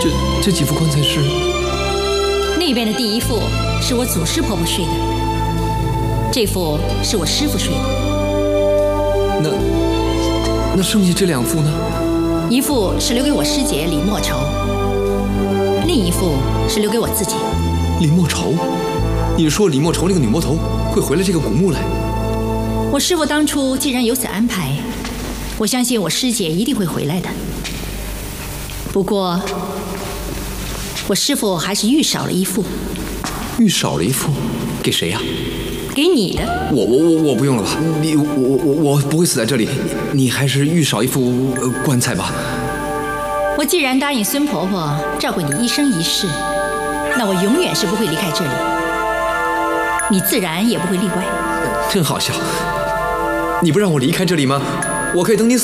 这几副棺材是？ 那边的第一副是我祖师婆婆睡的，这副是我师父睡的。 那剩下这2副呢？ 一副是留给我师姐李莫愁，另一副是留给我自己。 李莫愁？你说李莫愁那个女魔头会回来这个古墓来？ 我师父当初既然有此安排，我相信我师姐一定会回来的。不过，我师父还是玉少了一副。 玉少了一副？给谁呀？ 给你的。 我不用了吧？我不会死在这里，你还是玉少一副棺材吧。 我既然答应孙婆婆照顾你一生一世，那我永远是不会离开这里，你自然也不会例外。 真好笑，你不让我离开这里吗？我可以等你死